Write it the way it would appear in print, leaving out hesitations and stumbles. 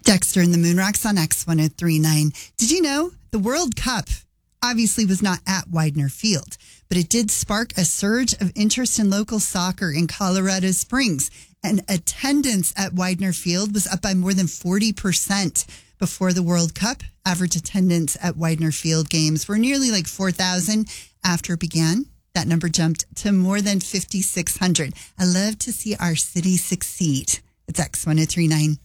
Dexter and the Moonrocks on X1039. Did you know the World Cup obviously was not at Widener Field, but it did spark a surge of interest in local soccer in Colorado Springs, and attendance at Widener Field was up by more than 40% before the World Cup. Average attendance at Widener Field games were nearly like 4,000. After it began, that number jumped to more than 5,600. I love to see our city succeed. It's X1039.